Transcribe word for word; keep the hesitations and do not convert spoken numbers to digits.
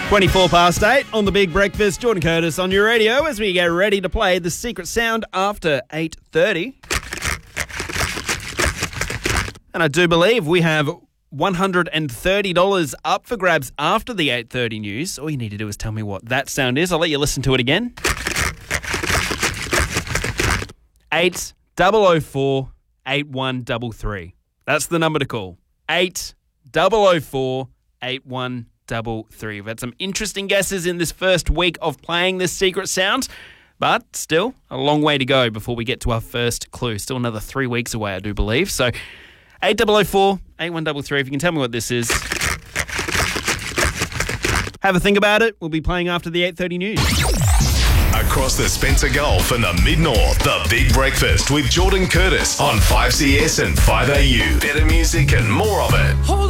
twenty-four past eight on The Big Breakfast. Jordan Curtis on your radio as we get ready to play the secret sound after eight thirty. And I do believe we have one hundred thirty dollars up for grabs after the eight thirty news. All you need to do is tell me what that sound is. I'll let you listen to it again. eight oh four, eight one three three. That's the number to call. eight oh four, eight one three three. We've had some interesting guesses in this first week of playing this secret sound, but still a long way to go before we get to our first clue. Still another three weeks away, I do believe. So eight oh four, eight one three three, if you can tell me what this is. Have a think about it. We'll be playing after the eight thirty news. Across the Spencer Gulf and the Mid-North, The Big Breakfast with Jordan Curtis on five C S and five A U. Better music and more of it.